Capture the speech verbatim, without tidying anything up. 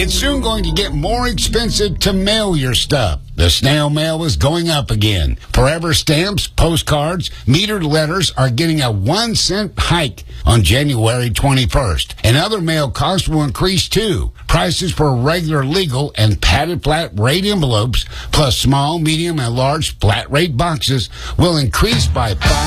It's soon going to get more expensive to mail your stuff. The snail mail is going up again. Forever stamps, postcards, metered letters are getting a one cent hike on January twenty-first. And other mail costs will increase too. Prices for regular legal and padded flat rate envelopes, plus small, medium, and large flat rate boxes will increase by five